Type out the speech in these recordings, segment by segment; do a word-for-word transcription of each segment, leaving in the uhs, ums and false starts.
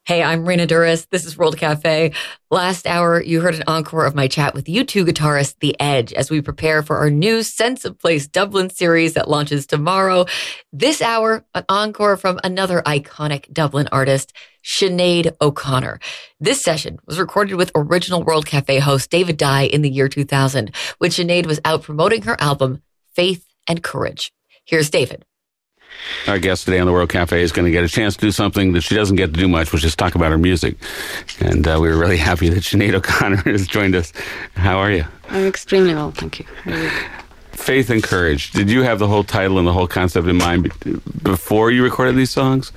Hey, I'm Rena Duras. This is World Cafe. Last hour, you heard an encore of my chat with U two guitarist The Edge as we prepare for our new Sense of Place Dublin series that launches tomorrow. This hour, an encore from another iconic Dublin artist, Sinead O'Connor. This session was recorded with original World Cafe host David Dye in the year two thousand, when Sinead was out promoting her album, Faith and Courage. Here's David. Our guest today on the World Cafe is going to get a chance to do something that she doesn't get to do much, which is talk about her music. And uh, we were really happy that Sinead O'Connor has joined us. How are you? I'm extremely well, thank you. Faith and Courage. Did you have the whole title and the whole concept in mind before you recorded these songs?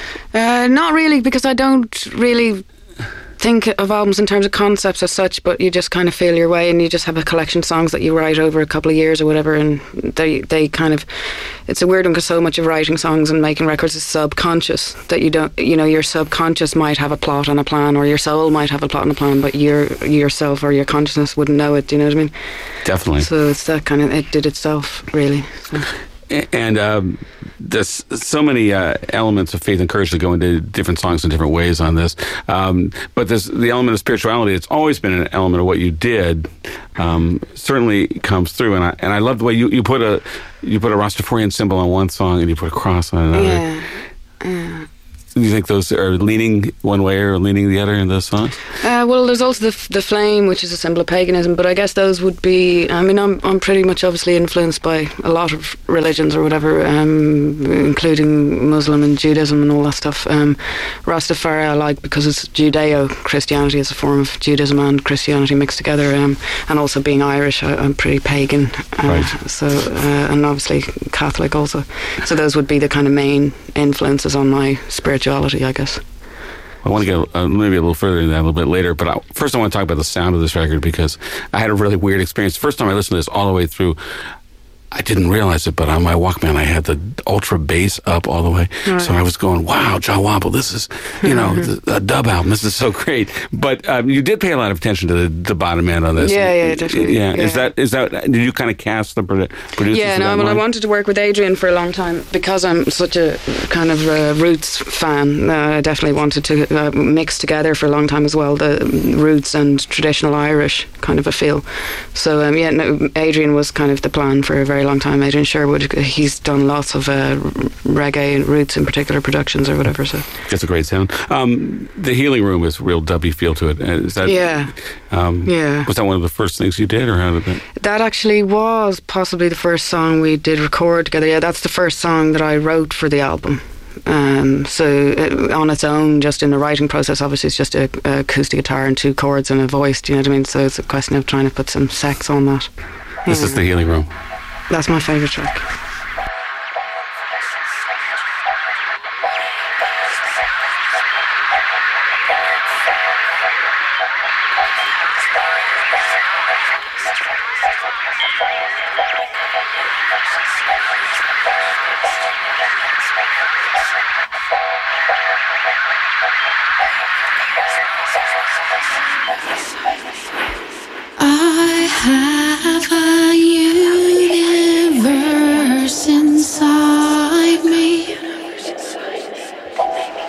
Uh, not really, because I don't really think of albums in terms of concepts as such, but you just kind of feel your way, and you just have a collection of songs that you write over a couple of years or whatever, and they they kind of, it's a weird one because so much of writing songs and making records is subconscious, that you don't, you know, your subconscious might have a plot and a plan, or your soul might have a plot and a plan, but your yourself or your consciousness wouldn't know it. Do you know what I mean? Definitely. So it's that kind of, it did itself, really. So. And um, there's so many uh, elements of faith and courage that go into different songs in different ways on this. Um, but there's the element of spirituality. It's always been an element of what you did. Um, certainly comes through, and I and I love the way you, you put a you put a Rastafarian symbol on one song and you put a cross on another. Yeah. Yeah. Do you think those are leaning one way or leaning the other in those songs? Uh, well, there's also the the flame, which is a symbol of paganism. But I guess those would be. I mean, I'm I'm pretty much obviously influenced by a lot of religions or whatever, um, including Muslim and Judaism and all that stuff. Um, Rastafari I like because it's Judeo-Christianity, is a form of Judaism and Christianity mixed together. Um, and also being Irish, I, I'm pretty pagan. Uh, right. So uh, and obviously Catholic also. So those would be the kind of main influences on my spirituality, I guess. I want to get uh, maybe a little further into that a little bit later, but I, first I want to talk about the sound of this record, because I had a really weird experience. The first time I listened to this all the way through, I didn't realize it, but on my Walkman I had the ultra bass up all the way. Right. So I was going, wow, Jah Wobble, this is, you know, the, a dub album. This is so great. But um, you did pay a lot of attention to the, the bottom end on this. Yeah, yeah, definitely. Yeah. yeah. Is that, is that, did you kind of cast the produ- producers? Yeah, no, I mean, I wanted to work with Adrian for a long time because I'm such a kind of uh, roots fan. Uh, I definitely wanted to uh, mix together for a long time as well, the roots and traditional Irish kind of a feel. So, um, yeah, no, Adrian was kind of the plan for a very long time. Adrian Sherwood, he's done lots of uh, reggae and roots in particular productions or whatever. So that's a great sound. Um, the Healing Room is a real dubby feel to it. Is that, yeah, um, yeah. Was that one of the first things you did, or how did that? That actually was possibly the first song we did record together. Yeah, that's the first song that I wrote for the album. Um, so it, on its own, just in the writing process, obviously it's just a, a acoustic guitar and two chords and a voice. Do you know what I mean? So it's a question of trying to put some sex on that. This yeah. is the Healing Room. That's my favourite track. I have